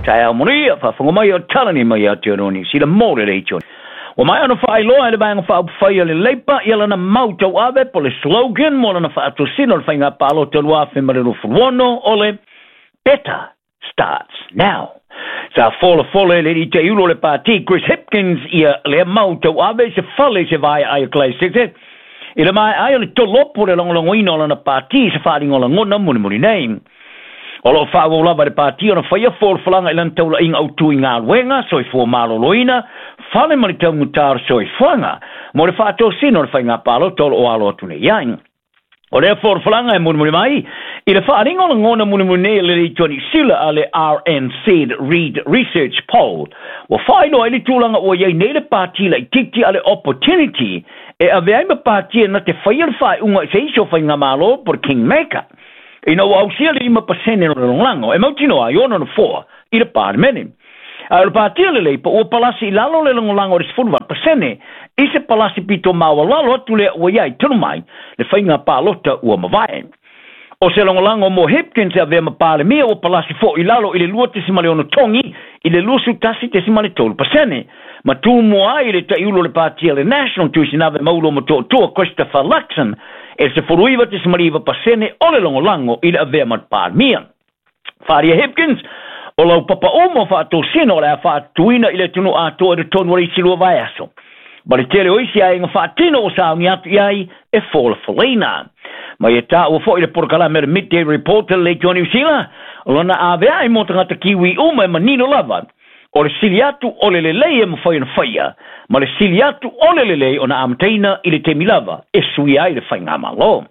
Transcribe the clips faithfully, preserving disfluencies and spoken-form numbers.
Taya Maria, Fafumaya, Talani Maya Tironi, see the more later. Well, my own fire law, the bang of fire, the labor, yelling a mouth of Abe, police slogan, more than a fat to sin or finger palo to Waf and Maru Fuano, Ole, better starts now. So, fall of follow, lady, Tayulo, the party, Chris Hipkins, ear, le mouth of Abe, the follies of I, I, classic. In my eye, to lop put along long win on a party, fighting on a money name. Olo fa wo lava de party on fa for flanga ilan tau ing au tu inga wenga so fo malo loina fale mali tau mutar so flanga mo de fa to sino fa inga palo tol o alo tu ne yang o de for flanga mo mo mai i de fa ring on ngona mo mo ne le toni sila ale R N C read research poll wo fa no ile tu langa o ye ne de party like tikti ale opportunity e ave ma party na te fa ir fa unga se so fa inga malo por kingmaker. You know, I'll see a percent in Longo, and Motino, I own on four, in a part minute. I'll particularly, but O Palasi Lalo Longo is full of a percent. Is a Palasi Pito Mawa Lalo to let Wayai to mine, the finger Palota or Mavine. O Selongo more Hipkins of them a Palamia or Palasi for Ilalo, il Luatisimali on Tongi, il Lusu Tassitimali told percent. Matu Moai, the Ulo Party, the National Tuition of the Molo Moto, Christopher Luxon. E se furuiva te smariva pasene ole longo lango ila avea mat palmia. Faria Hipkins, o lau papa omo fa to sino la fa tuina ila tunu a to de ton wari silua vaiaso. Bari tele oisi ai nga fa tino o sa ngi atu iai e fola folena. Ma e ta o fo ila porkala mer midday reporter le New Zealand, o lana avea ai monta ngata kiwi uma e manino lava. O le siliatu o le lelei e mawhai na whaia, ma le siliatu o le lelei o na amteina i le te milava, e sui ai le whai ngā malo.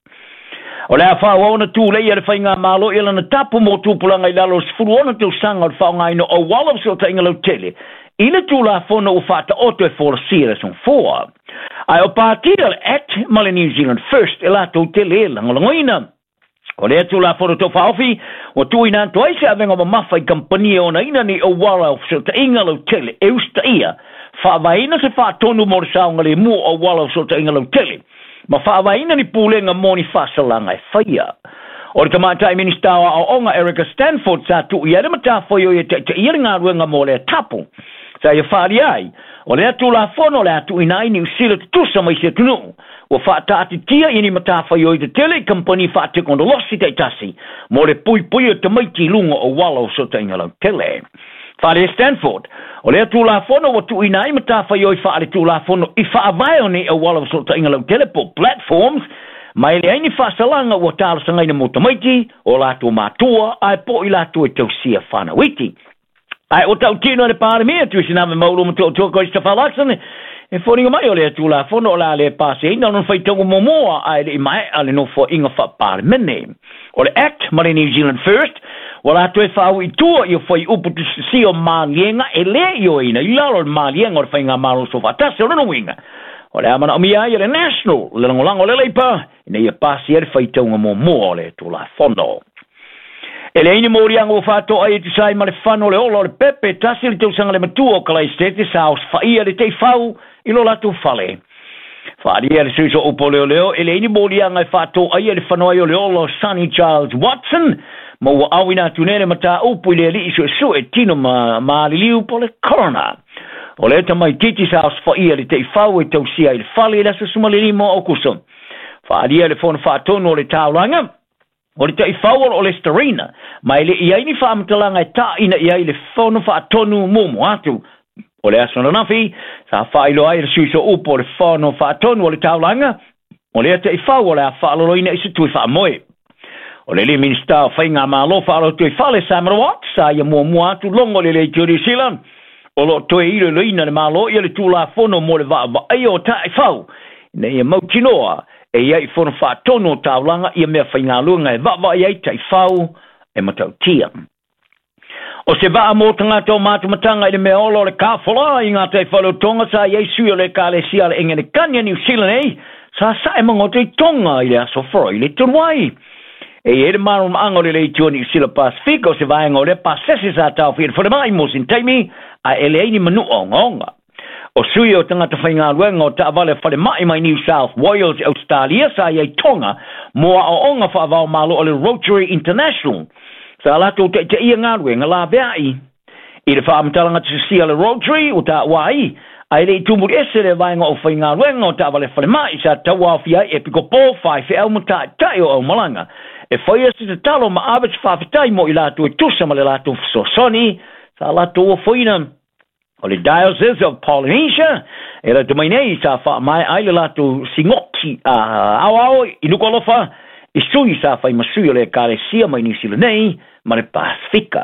O le a whao na tū lei a le whai ngā malo, e lana tapu mō tūpulanga i lalo sifuru ona te usanga o le whao ngaino o walaw so ta inga lau tele, i le tū la whona o whata oto e fōra sira son fōa. Ai o pātira le act ma le New Zealand First, e la tō tele e langolangoina. O le atu la foto tofa ofi, o tui nā toai se avenga ma mawhai kampania o na ina ni o wala o so ta inga lau tele, e usta ia, whaavaina se wha tonu mor saunga le mua o wala o so ta inga lau tele, ma whaavaina ni pūlenga moni whasalanga e whaia. O le tamatai ministawa o onga Erica Stanford sa tu i ere mata whaio e te i ngā ruenga mo le tapu, sa ia whaari ai, o le atu la fono le atu inai ni usila tutusa mai se tunu, o whaatati tia ini matafa i te tele company whaate kondo losi te tasi, mo le pui pui o te maiti lunga o wala o so te inga lau tele. Whaare Stanford, o le atu la fono o tu inai matafa i whaare tu la fono i whaavai o ni o wala o so te inga lau tele po platforms, mai le aini whasalanga o tāla sangaina mo te maiti, o lato mātua, ai po i lato e tau sia whanawiti. Ai o tau tino le pāre mea tu si nāme maulu mo tō tō Christopher Luxon, e fōringa mai o le atu la fono o la le pāse ina non whai tongu momoa ai le mai ale no fo inga wha pāre mene. O le act ma le New Zealand First, o la tu e whau i tua i o whai upu tu si o mālienga e le i o ina, i lalo le mālienga o le whai ngā mālo so whatase o rano winga. O le amana o mia i le National, le langolango le leipa, ina i a pāse e le whai tongu momoa o le atu la fono. E le ini morianga o whato ai tu sai ma le whano le olo le pepe tasi le tau sanga le matua o kalai stete sa os whaia le tei whau i lo latu whale. Wharia le suiso upo leo leo e le ini morianga e whato ai le whano ai o le olo Sonny Charles Watson ma ua awina tunere mata upu i le li iso su e tino ma, ma li liu po le corona. O le tamai titi sa os whaia le tei whau e tau sia i le whale le su sumali limo o kuso. Wharia le whono whatono o le taulanga. O le tai whawar o le starina, mai le iai ni whaamatalanga e ta ina iai le whono wha atonu momo atu. O le asana nafi, sa whailo ai le suiso upo le whono wha atonu o le taulanga, o le tai whawar le a whaaloloina isu tui wha amoe. O le le minista o whainga malo whaalo tui whale Samarawat, sa ia mua mua atu longo le le New Zealand. O lo toe ilo loina le malo ia le tūla whono mo le wa ai o tai whau, ne ia mautinoa, e iai whono wha tono taulanga ia mea whainga luanga e wawa iai tai whau e matau tia. O se waa mō tanga tau mātumatanga i le mea olo le kāwhala i ngā tai whalo tonga sa iai sui o le ka le sia le engene kanya New Zealand ei, sa sa e mangoto i tonga i le aso whoro i le tunuai. E e le maro maanga le le tua New Zealand Pacific o se vaenga o le pasese sa tau whiri whare mai mo sin taimi a ele eini manu o ngonga. O sui o tangata whainga luenga o taawale whare mai mai New South Wales, Australia, sa iei tonga, moa o onga whaavao malo o le Rotary International. sa la tu te te ia ngalwe ngala vai i le fa mtalanga te sia le Rotary o ta wai ai le tu mu ese le vai ngo fa ngalwe ngo ta vale fa mai sa ta wa fia e piko po fa fe au mata ta yo o malanga e foi ese te talo ma abet fa fitai mo i la tu tu sa ma le la tu so soni sa la tu foi na o le Diocese of Polynesia e la domainei sa fa mai ai le la tu singoki a au au i nuko lofa i sui sa fa i masui le kare sia mai ni sila nei ma le Pasifika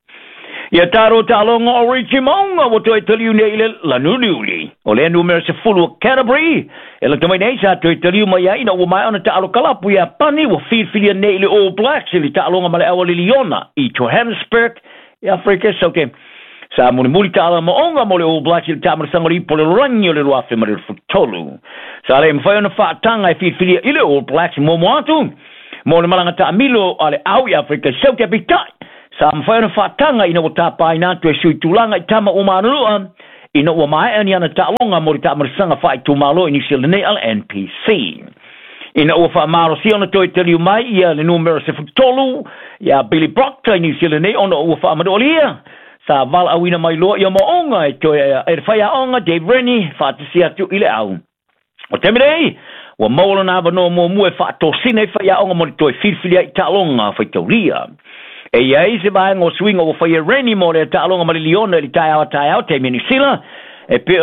ia taro talonga o Richie Maunga o toi taliu nei le lanuliuli o le numero se fulu o Canterbury e la domainei sa toi taliu mai ai na o mai ona talo kalapu ia pani o filfilia nei le All Blacks ili talonga ma le awa le Liona i Johannesburg i Afrika Saute sa muli muli tala maonga mo le All Blacks ili tamar sangori po le rangi o le ruafe ma le futolu sa le mwhai ona whaatanga e filfilia i le All Blacks mo mo atu mo le malanga ta amilo ale au i Afrika Saute apitai sa mwhai ona whaatanga ina o tapai natu e sui tulanga i tama o manurua ina o mai ani ana talonga mo le tamar sanga whai tumalo i nisila nei al N P C ina o wha maro si ona toi teliu mai ia le numero se futolu ia Billy Proctor i nisila nei ona o wha amadolia sa val awina mai loa ia maonga e toi e whaia onga Dave Rennie whaatasi atu ile au o temirei wa maula na wano mo mue whaatosina e whaia onga mo le toi filfilia i talonga whaitauria e iai se vai ngo swinga o whaia Rennie mo le talonga ma le Liona li tai awa tai au te mini sila e pe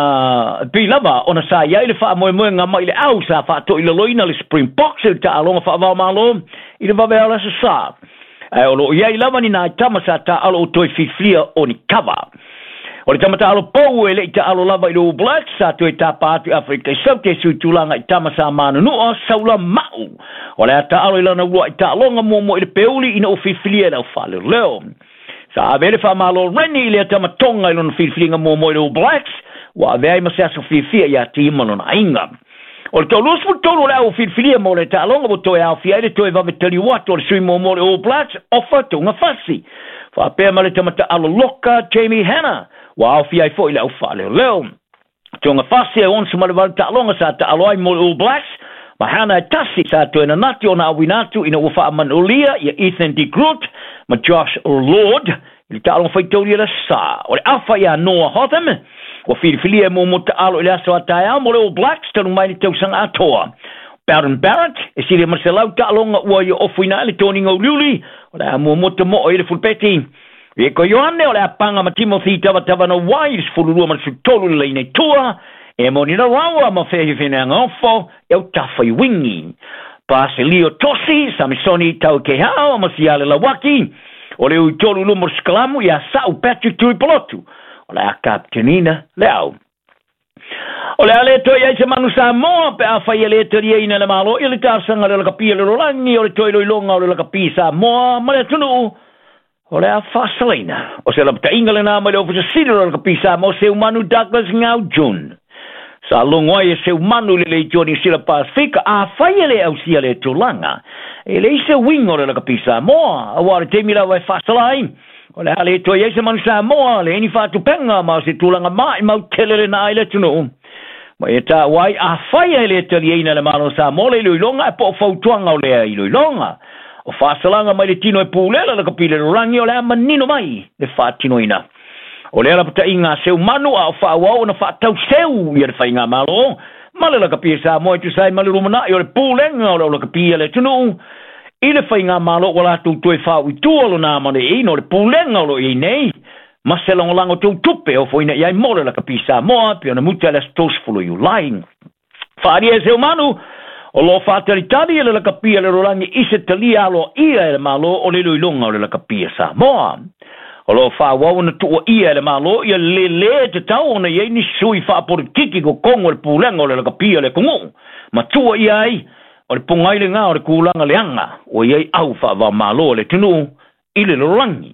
ona pe lava ona sa iai le wha moe moe nga mai le au sa whaato i le loina le Springboks le talonga wha avao malo i le vavea la sa sa e o lo iai lava ni nai tama sa ta alo o toi fiflia o ni kava o le tama ta alo pou e le i ta alo lava i le All Blacks sa toi ta pātu Afrika i sau te sui tulanga i tama sa manu nua saula mau o le ta alo i lana ua i ta alonga mo mo i le peuli ina o fiflia na o whale leo sa avele wha malo Rennie i le tama tonga i lana fiflia mo mo i le All Blacks wa avea i maseasa fiflia i a ti imalona inga o le tolu sfu tolu le au filfilia mo le talonga mo toe au fia le toe vave tali watu o le sui mo mo le All Blacks ofa tunga fasi fa pea ma le tamata alo loka Jamie Hanna wa au fia i fo i le au fa leo leo tunga fasi e onsu ma le vale talonga sa ta alo ai mo le All Blacks ma Hanna e tasi sa toe na nati o na awinatu ina ufa aman ulia ia Ethan de Groot ma Josh Lord i le talonga faitauria la sa o le afa ia Noah Hotham o filfilia mo mo ta alo ile aso ataya mo le All Blacks tanu mai ni tausanga atoa Baron Barrett e sile marselau ta alonga ua i ofuina le Tony Ngauliuli o le mo mo te mo i le fulpeti e ko Ioane o le apanga ma Timothy tava tava na wai le fulurua ma le sutolu le nei tua e mo ni na rawa ma fehi fina ngofo e o tafai wingi pa se Leo Tosi Samisoni tau ke hao ma siale la waki o le uitolu lumor skalamu i a sau Patrick Tuipolotu o le a kaptenina le au o le ale toi ai se manu sa mo pe a fai le tori ina le malo i le tasanga le kapia le rolangi o le toi loilonga o le kapia sa mo ma le tunu o le a fasalina o se la pta ingale na ma le ofisa sino le kapia sa mo se umanu Douglas Ngau Jun sa longoi e se umanu le le Johnny Sila Pasifika a fai le au sia le tulanga e le se wingo le kapia sa mo a wale te mila wai fasalai o le ale toi e se manu sa moa le eni whātu penga ma se tūlanga mai mau telele na aile tunu ma e tā wai a whai e le tali eina le mano sa mo le iloilonga e po fautuanga o le iloilonga o whāsalanga mai le tino e pūlela le kapile le rangi o le amanino mai le whātino ina o le ala pata inga seu manu a o whāwau na whātau seu i le whainga malo ma le la kapile sa mo e tu sai ma le rumana i o le pūlenga o le kapile le tunu i le whainga malo wala tu tue whau i tuolo nā mane e no le pūlenga o i nei ma se longo lango tu tupe o foina iai mole la kapisa moa pe ona muta le stos fulo you lying whaari e seu manu o lo whaatari tari e le la kapia le rolangi ise talia alo ia e le malo o le luilonga o le la kapia sa moa o lo whawau na tu o ia e le malo ia le le te tau ona iei ni sui whaapori kiki ko kongo le pūlenga o le la kapia le kongo ma tua iai o le pongaile ngā o le kūlanga leanga o iei au whaava malo le tunu i le rolangi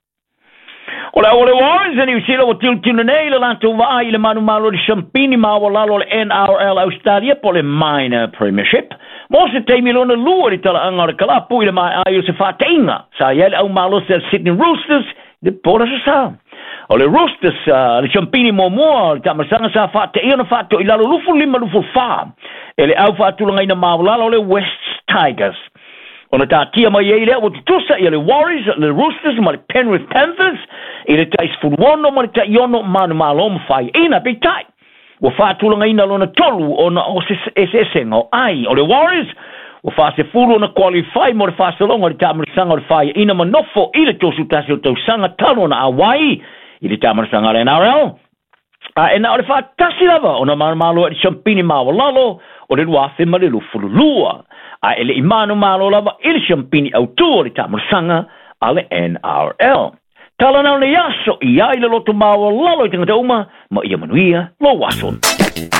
o le ole Warrens ni usila o tiltuna nei le lanto va i le manu malo le champini ma o lalo le N R L Australia po le minor premiership mo se te milona lua le tala anga le kalapu i le mai ai o se whaateinga sa iei au malo se Sydney Roosters de pora sa sa o le Roosters uh, le champini mo mo le tamasanga sa whaateinga na whaato i lalo lufu lima lufu wha e le au whaatulanga ina ma o lalo le West Tigers Ona tatia mai ei lea o te tusa i le Warriors, le Roosters, ma le Penrith Panthers, i le tais furuono, ma le ta iono manu maloma fai ina pe tai. Wa whātulanga ina lona tolu o na o se esenga o ai o le Warriors, wa whāse furu na qualify mo le whāsalonga le tāmarisanga o le whai ina manofo i le tosu tasi o tausanga talo na Hawaii i le tāmarisanga le N R L. A e na o le whātasi lava o na manamalo e champini mawalalo o le luafe ma le lufululua. A ele imanu malo lava ili champini au tu le tamarisanga ale N R L. Tala na le yaso i ai le loto mawa lalo i tangata uma ma ia manuia lo wason.